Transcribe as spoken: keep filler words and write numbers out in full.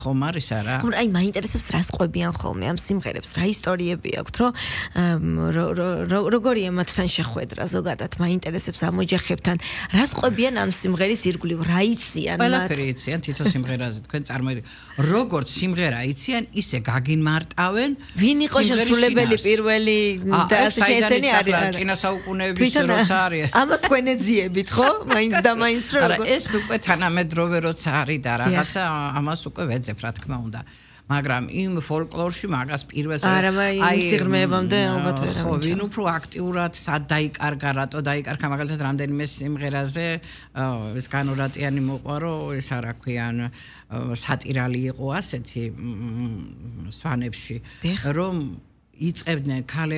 ხომ არის არა? ხომ აი მაინტერესებს რას ყვებიან ხოლმე ამ სიმღერებს, რა ისტორიები აქვთ, რომ როგორი ემათთან შეხვედრა ზოგადად მაინტერესებს ამ ოჯახებთან, რას ყვებიან ამ სიმღერის ირგვლივ, რა იციან მათ? ყველაფერი იციან თითო სიმღერაზე, თქვენ წარმოიდგინეთ, როგორც სიმღერა იციან, ისე გაგინმარტავენ. ვინ იყო შემსრულებელი პირველი და ასე ესენი არის? წინა საუკუნეების როცა არის. ამას თქვენ ეძიებით, ხო? მაინც და მაინც რო არა, ეს უკვე თანამედროვე როცა არის და რაღაცა ამას უკვე ვეძებ რა თქმა უნდა. მაგრამ იმ ფოლკლორში მაგას პირველზე აი სიღრმეებამდე ალბათ ვერ ხო, ვინ უფრო აქტიურად სად დაიკარგა, რატო დაიკარგა მაგალითად რამდენიმე სიმღერაზე ეს განურატიანი მოყვარო, ეს არა ქვიან სატირალი იყო ასეთი სვანებში, რომ იწევდნენ ქალები